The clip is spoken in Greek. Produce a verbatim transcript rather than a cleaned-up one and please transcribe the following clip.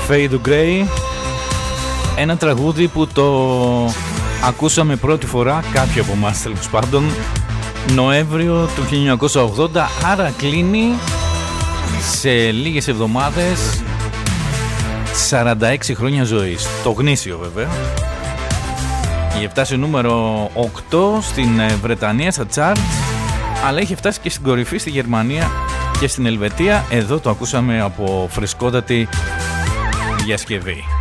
Fade to Grey, ένα τραγούδι που το ακούσαμε πρώτη φορά, κάποιοι από εμάς τέλος πάντων, Νοέμβριο του χίλια εννιακόσια ογδόντα, άρα κλείνει σε λίγες εβδομάδες σαράντα έξι χρόνια ζωής. Το γνήσιο βέβαια. Είχε φτάσει νούμερο οκτώ στην Βρετανία στα charts, αλλά είχε φτάσει και στην κορυφή στη Γερμανία και στην Ελβετία. Εδώ το ακούσαμε από φρεσκότατη διασκευή.